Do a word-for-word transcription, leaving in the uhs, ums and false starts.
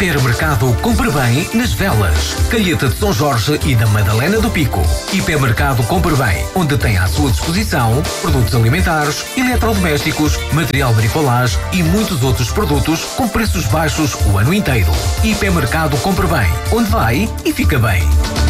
Hipermercado Compre Bem nas Velas, Calheta de São Jorge e da Madalena do Pico. Hipermercado Compre Bem, onde tem à sua disposição produtos alimentares, eletrodomésticos, material bricolage e muitos outros produtos com preços baixos o ano inteiro. Hipermercado Compre Bem, onde vai e fica bem.